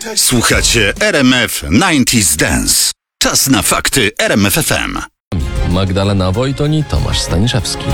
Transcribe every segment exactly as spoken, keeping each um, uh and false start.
Słuchacie R M F dziewięćdziesiąt Dance. Czas na fakty R M F F M. Magdalena Wojton i Tomasz Staniszewski.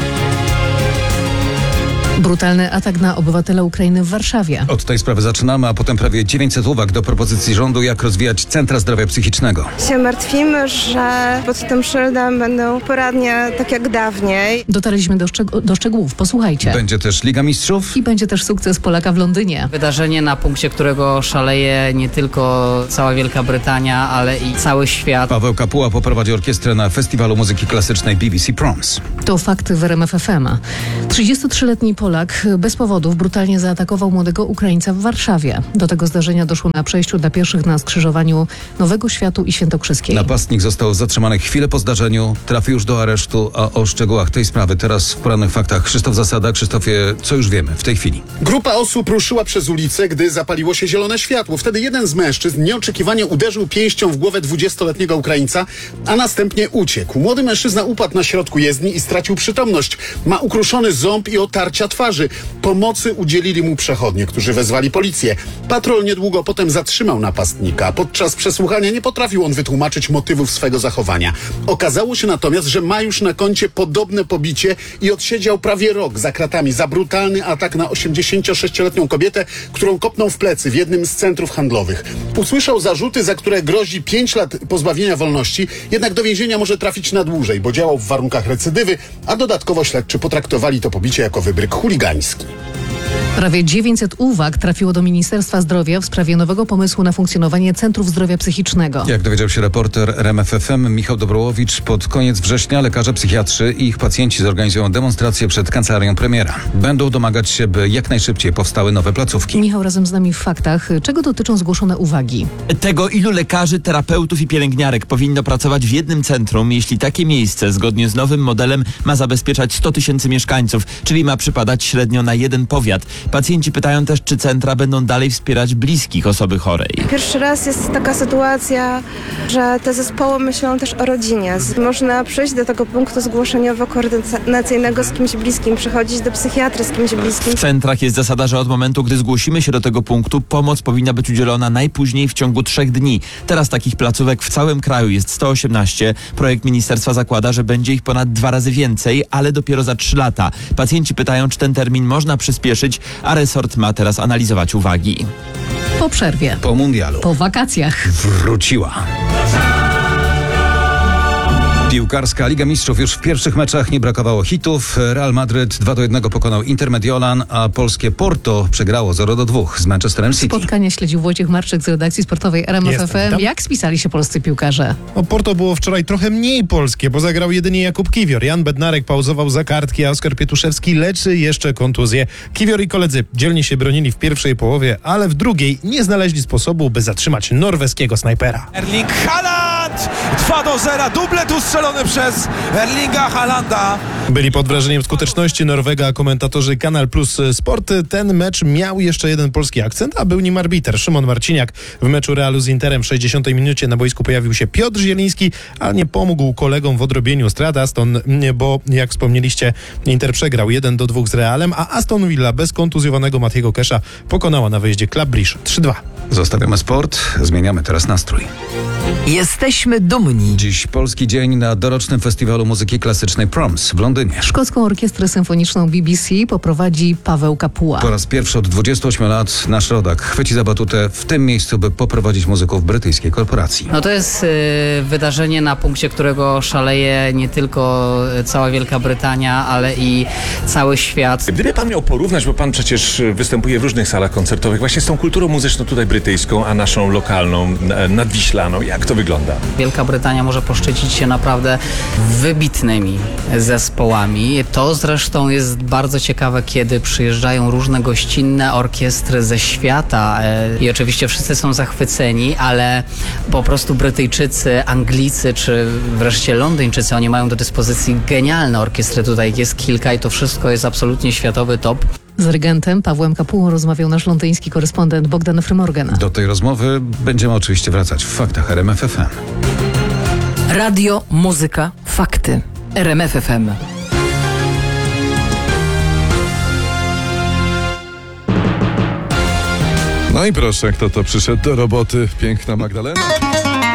Brutalny atak na obywatela Ukrainy w Warszawie. Od tej sprawy zaczynamy, a potem prawie dziewięćset uwag do propozycji rządu, jak rozwijać centra zdrowia psychicznego. Się martwimy, że pod tym szyldem będą poradnie tak jak dawniej. Dotarliśmy do, szczeg- do szczegółów. Posłuchajcie. Będzie też Liga Mistrzów. I będzie też sukces Polaka w Londynie. Wydarzenie, na punkcie którego szaleje nie tylko cała Wielka Brytania, ale i cały świat. Paweł Kapuła poprowadzi orkiestrę na Festiwalu Muzyki Klasycznej B B C Proms. To fakty w R M F F M. trzydziestotrzyletni Polak bez powodów brutalnie zaatakował młodego Ukraińca w Warszawie. Do tego zdarzenia doszło na przejściu dla pieszych na skrzyżowaniu Nowego Światu i Świętokrzyskiej. Napastnik został zatrzymany chwilę po zdarzeniu, trafił już do aresztu, a o szczegółach tej sprawy teraz w porannych faktach Krzysztof Zasada. Krzysztofie, co już wiemy w tej chwili? Grupa osób ruszyła przez ulicę, gdy zapaliło się zielone światło. Wtedy jeden z mężczyzn nieoczekiwanie uderzył pięścią w głowę dwudziestoletniego Ukraińca, a następnie uciekł. Młody mężczyzna upadł na środku jezdni i stracił przytomność. Ma ukruszony ząb i otarcia twarzy. Pomocy udzielili mu przechodnie, którzy wezwali policję. Patrol niedługo potem zatrzymał napastnika. Podczas przesłuchania nie potrafił on wytłumaczyć motywów swego zachowania. Okazało się natomiast, że ma już na koncie podobne pobicie i odsiedział prawie rok za kratami za brutalny atak na osiemdziesięciosześcioletnią kobietę, którą kopnął w plecy w jednym z centrów handlowych. Usłyszał zarzuty, za które grozi pięć lat pozbawienia wolności, jednak do więzienia może trafić na dłużej, bo działał w warunkach recydywy, a dodatkowo śledczy potraktowali to pobicie jako wybryk chuligański. Prawie dziewięćset uwag trafiło do Ministerstwa Zdrowia w sprawie nowego pomysłu na funkcjonowanie Centrów Zdrowia Psychicznego. Jak dowiedział się reporter R M F F M Michał Dobrołowicz, pod koniec września lekarze psychiatrzy i ich pacjenci zorganizują demonstrację przed kancelarią premiera. Będą domagać się, by jak najszybciej powstały nowe placówki. Michał razem z nami w faktach. Czego dotyczą zgłoszone uwagi? Tego, ilu lekarzy, terapeutów i pielęgniarek powinno pracować w jednym centrum, jeśli takie miejsce zgodnie z nowym modelem ma zabezpieczać sto tysięcy mieszkańców, czyli ma przypadać średnio na jeden powiat. Pacjenci pytają też, czy centra będą dalej wspierać bliskich osoby chorej. Pierwszy raz jest taka sytuacja, że te zespoły myślą też o rodzinie. Można przyjść do tego punktu zgłoszeniowo-koordynacyjnego z kimś bliskim, przychodzić do psychiatry z kimś bliskim. W centrach jest zasada, że od momentu, gdy zgłosimy się do tego punktu, pomoc powinna być udzielona najpóźniej w ciągu trzech dni. Teraz takich placówek w całym kraju jest sto osiemnaście. Projekt ministerstwa zakłada, że będzie ich ponad dwa razy więcej, ale dopiero za trzy lata. Pacjenci pytają, czy ten termin można przyspieszyć, a resort ma teraz analizować uwagi. Po przerwie. Po mundialu. Po wakacjach. Wróciła. Piłkarska Liga Mistrzów. Już w pierwszych meczach nie brakowało hitów. Real Madryt dwa do jednego pokonał Inter Mediolan, a polskie Porto przegrało zero do dwóch z Manchesterem City. Spotkanie śledził Wojciech Marczyk z redakcji sportowej R M F F M. Jak spisali się polscy piłkarze? O Porto było wczoraj trochę mniej polskie, bo zagrał jedynie Jakub Kiwior. Jan Bednarek pauzował za kartki, a Oskar Pietuszewski leczy jeszcze kontuzję. Kiwior i koledzy dzielnie się bronili w pierwszej połowie, ale w drugiej nie znaleźli sposobu, by zatrzymać norweskiego snajpera. Erling Haaland! dwa do zera, dublet ustrzelony przez Erlinga Haalanda. Byli pod wrażeniem skuteczności Norwega komentatorzy Kanal Plus Sport. Ten mecz miał jeszcze jeden polski akcent, a był nim arbiter Szymon Marciniak. W meczu Realu z Interem w sześćdziesiątej minucie na boisku pojawił się Piotr Zieliński, ale nie pomógł kolegom w odrobieniu strat Aston, bo jak wspomnieliście, Inter przegrał jeden do dwóch z Realem, a Aston Villa bez kontuzjowanego Matiego Kesha pokonała na wyjeździe Club Brugge trzy dwa. Zostawiamy sport, zmieniamy teraz nastrój. Jesteśmy dumni. Dziś polski dzień na dorocznym Festiwalu Muzyki Klasycznej Proms w Londynie. Szkocką Orkiestrę Symfoniczną B B C poprowadzi Paweł Kapuła. Po raz pierwszy od dwudziestu ośmiu lat nasz rodak chwyci za batutę w tym miejscu, by poprowadzić muzyków brytyjskiej korporacji. No to jest y, wydarzenie, na punkcie którego szaleje nie tylko cała Wielka Brytania, ale i cały świat. Gdyby pan miał porównać, bo pan przecież występuje w różnych salach koncertowych, właśnie z tą kulturą muzyczną tutaj brytyjską, a naszą lokalną, nadwiślaną, jak to wygląda? Wielka Brytania może poszczycić się naprawdę wybitnymi zespołami. To zresztą jest bardzo ciekawe, kiedy przyjeżdżają różne gościnne orkiestry ze świata i oczywiście wszyscy są zachwyceni, ale po prostu Brytyjczycy, Anglicy czy wreszcie Londyńczycy, oni mają do dyspozycji genialne orkiestry. Tutaj jest kilka i to wszystko jest absolutnie światowy top. Z dyrygentem Pawłem Kapułą rozmawiał nasz londyński korespondent Bogdan Frymorgan. Do tej rozmowy będziemy oczywiście wracać w faktach R M F F M. Radio, muzyka, fakty. R M F F M. No i proszę, kto to przyszedł do roboty? Piękna Magdalena.